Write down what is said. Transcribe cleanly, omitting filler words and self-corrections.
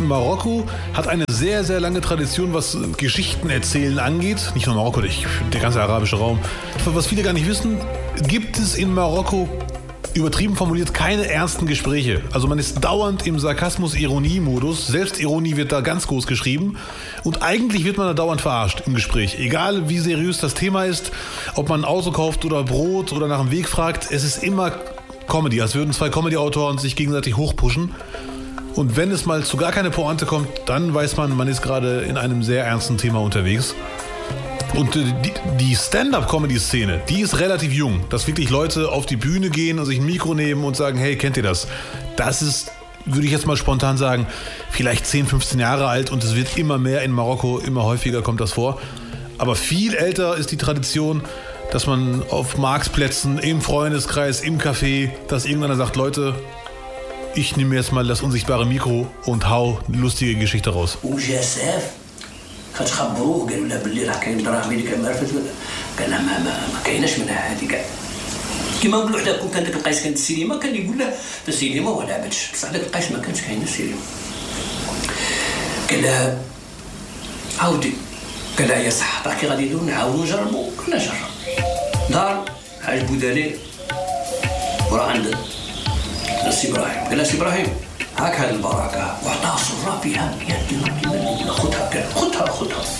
Marokko hat eine sehr, sehr lange Tradition, was Geschichten erzählen angeht. Nicht nur Marokko, der ganze arabische Raum. Was viele gar nicht wissen, gibt es in Marokko, übertrieben formuliert, keine ernsten Gespräche. Also man ist dauernd im Sarkasmus-Ironie-Modus. Selbstironie wird da ganz groß geschrieben. Und eigentlich wird man da dauernd verarscht im Gespräch. Egal wie seriös das Thema ist, ob man ein Auto kauft oder Brot oder nach dem Weg fragt, es ist immer Comedy. Als würden zwei Comedy-Autoren sich gegenseitig hochpushen. Und wenn es mal zu gar keine Pointe kommt, dann weiß man, man ist gerade in einem sehr ernsten Thema unterwegs. Und die Stand-up-Comedy-Szene, die ist relativ jung. Dass wirklich Leute auf die Bühne gehen und sich ein Mikro nehmen und sagen, hey, kennt ihr das? Das ist, würde ich jetzt mal spontan sagen, vielleicht 10, 15 Jahre alt und es wird immer mehr in Marokko, immer häufiger kommt das vor. Aber viel älter ist die Tradition, dass man auf Marktplätzen, im Freundeskreis, im Café, dass irgendeiner sagt, Leute, ich nehme jetzt mal das unsichtbare Mikro und hau eine lustige Geschichte raus. فتخبروه قالوا له باللي راه كاين دراهم اللي كان معرفت قال له ما كايناش منها هذه كاع كيما نقولوا حنا كون كان داك القيس كانت السينما كان يقول له السينما ولا عبدش بصح داك القيس ما كانش كاين السينما قال له عاودي قال له يا صح راكي غادي نعاودو نجربو كنا نجرب دار عجبو دالي وراه عند السي ابراهيم قال له سي ابراهيم هاك هاد البركه وعطاه صرا فيها 100 درهم خذها خذها